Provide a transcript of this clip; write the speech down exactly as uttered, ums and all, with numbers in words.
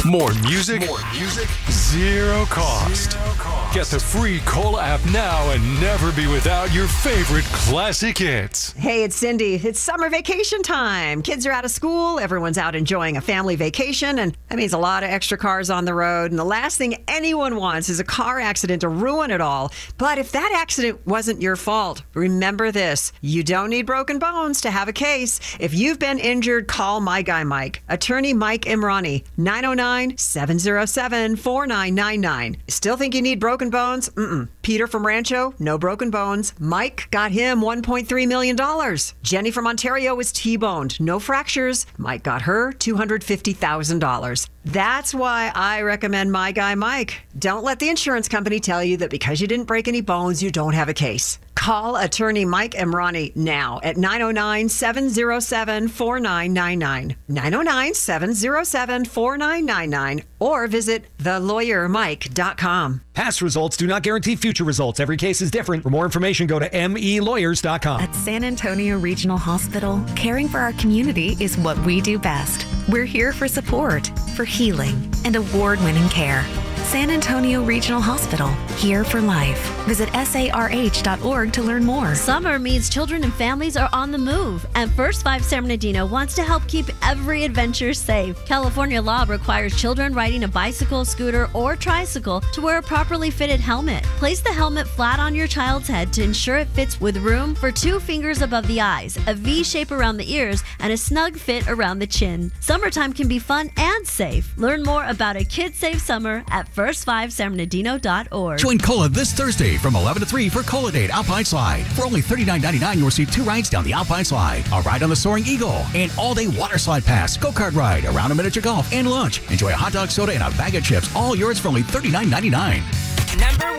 More music, more music, zero cost. Zero cost. Get the free Cola app now and never be without your favorite classic hits. Hey, it's Cindy. It's summer vacation time. Kids are out of school. Everyone's out enjoying a family vacation, and that means a lot of extra cars on the road. And the last thing anyone wants is a car accident to ruin it all. But if that accident wasn't your fault, remember this. You don't need broken bones to have a case. If you've been injured, call My Guy Mike. Attorney Mike Imrani, nine oh nine, seven oh seven, four nine nine nine. Still think you need broken bones? Mm-mm. Peter from Rancho, no broken bones. Mike got him one point three million dollars. Jenny from Ontario was T-boned, no fractures. Mike got her two hundred fifty thousand dollars. That's why I recommend My Guy Mike. Don't let the insurance company tell you that because you didn't break any bones, you don't have a case. Call attorney Mike Imrani now at nine oh nine, seven oh seven, four nine nine nine. nine oh nine, seven oh seven, four nine nine nine or visit the lawyer mike dot com. Past results do not guarantee future results. Every case is different. For more information, go to m e lawyers dot com. At San Antonio Regional Hospital, caring for our community is what we do best. We're here for support, for healing, and award-winning care. San Antonio Regional Hospital, here for life. Visit S A R H dot org to learn more. Summer means children and families are on the move, and First Five San Bernardino wants to help keep every adventure safe. California law requires children riding a bicycle, scooter, or tricycle to wear a properly fitted helmet. Place the helmet flat on your child's head to ensure it fits with room for two fingers above the eyes, a V shape around the ears, and a snug fit around the chin. Summertime can be fun and safe. Learn more about a kid-safe summer at first five san bernardino dot org. Join Cola this Thursday from eleven to three for Cola Date Alpine Slide. For only thirty-nine ninety-nine, you'll receive two rides down the Alpine Slide, a ride on the Soaring Eagle, an all-day water slide pass, go-kart ride, around a miniature golf, and lunch. Enjoy a hot dog, soda, and a bag of chips, all yours for only thirty-nine ninety-nine. Number